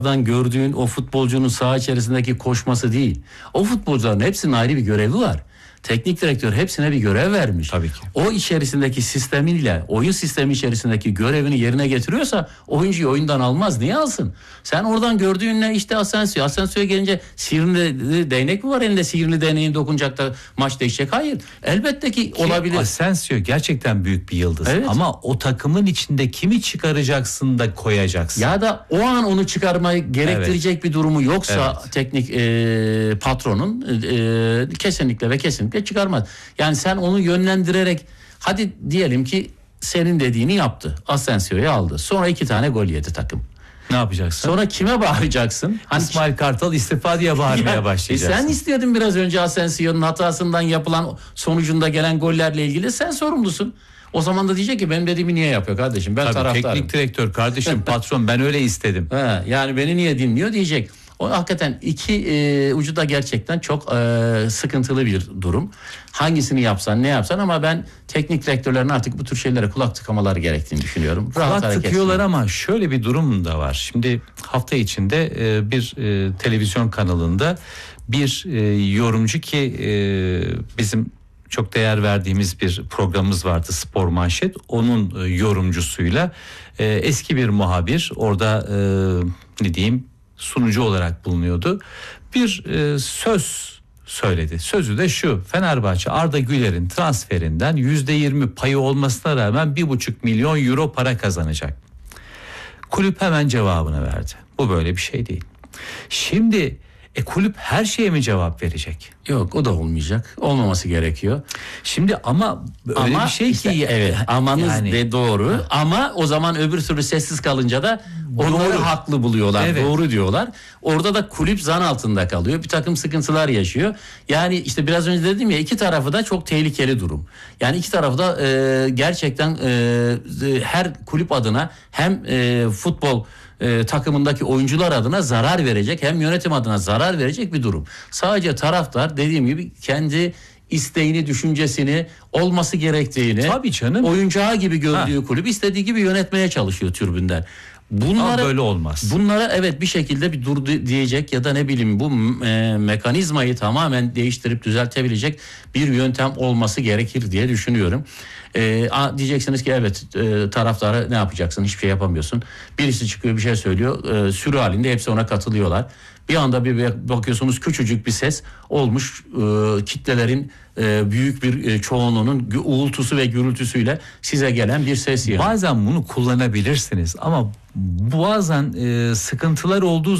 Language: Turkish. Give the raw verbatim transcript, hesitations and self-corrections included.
gördüğün o futbolcunun saha içerisindeki koşması değil. O futbolcuların hepsinin ayrı bir görevi var. Teknik direktör hepsine bir görev vermiş. Tabii ki. O içerisindeki sistemiyle, oyun sistemi içerisindeki görevini yerine getiriyorsa oyuncuyu oyundan almaz. Niye alsın? Sen oradan gördüğünle işte Asensio. Asensio'ya gelince sihirli değnek mi var elinde, sihirli değneğin dokunacak da maç değişecek? Hayır. Elbette ki, ki olabilir. Asensio gerçekten büyük bir yıldız. Evet. Ama o takımın içinde kimi çıkaracaksın da koyacaksın. Ya da o an onu çıkarmayı gerektirecek evet. bir durumu yoksa evet. teknik e, patronun e, kesinlikle ve kesinlikle çıkarmaz. Yani sen onu yönlendirerek, hadi diyelim ki senin dediğini yaptı. Asensio'yu aldı. Sonra iki tane gol yedi takım. Ne yapacaksın? Sonra kime bağıracaksın? Hani İsmail Kartal istifa diye bağırmaya ya, başlayacaksın. E sen istiyordun biraz önce Asensio'nun hatasından yapılan, sonucunda gelen gollerle ilgili sen sorumlusun. O zaman da diyecek ki benim dediğimi niye yapıyor kardeşim? Ben Tabii, taraftarım. Teknik direktör kardeşim, patron, ben öyle istedim. He, yani beni niye dinliyor diyecek. O hakikaten iki e, ucu da gerçekten çok e, sıkıntılı bir durum. Hangisini yapsan, ne yapsan, ama ben teknik direktörlerin artık bu tür şeylere kulak tıkamaları gerektiğini düşünüyorum. Rahat kulak tıkıyorlar etsin. Ama şöyle bir durum da var. Şimdi hafta içinde e, bir e, televizyon kanalında bir e, yorumcu ki e, bizim çok değer verdiğimiz bir programımız vardı, Spor Manşet. Onun e, yorumcusuyla e, eski bir muhabir orada e, ne diyeyim sunucu olarak bulunuyordu. Bir e, söz söyledi. Sözü de şu: Fenerbahçe Arda Güler'in transferinden yüzde yirmi payı olmasına rağmen bir buçuk milyon euro para kazanacak. Kulüp hemen cevabını verdi. Bu böyle bir şey değil. Şimdi e, kulüp her şeye mi cevap verecek? Yok, o da olmayacak. Olmaması gerekiyor. Şimdi ama öyle ama bir şey işte, ki evet, amanız yani, de doğru. Ha. Ama o zaman öbür türlü sessiz kalınca da onları doğru. haklı buluyorlar. Evet. Doğru diyorlar. Orada da kulüp zan altında kalıyor. Bir takım sıkıntılar yaşıyor. Yani işte biraz önce dedim ya, iki tarafı da çok tehlikeli durum. Yani iki tarafı da e, gerçekten e, her kulüp adına hem e, futbol E, takımındaki oyuncular adına zarar verecek, hem yönetim adına zarar verecek bir durum. Sadece taraftar dediğim gibi kendi isteğini, düşüncesini, olması gerektiğini, tabii canım, oyuncağı gibi gördüğü ha. kulüp istediği gibi yönetmeye çalışıyor tribünden. Bunlara, böyle olmaz. Bunlara evet bir şekilde bir dur diyecek ya da ne bileyim bu e, mekanizmayı tamamen değiştirip düzeltebilecek bir yöntem olması gerekir diye düşünüyorum. E, a, diyeceksiniz ki evet e, taraftara ne yapacaksın, hiçbir şey yapamıyorsun. Birisi çıkıyor bir şey söylüyor, e, sürü halinde hepsi ona katılıyorlar. Bir anda bir bakıyorsunuz küçücük bir ses olmuş e, kitlelerin e, büyük bir e, çoğunluğunun uğultusu ve gürültüsüyle size gelen bir ses yani. Bazen bunu kullanabilirsiniz ama bazen e, sıkıntılar olduğu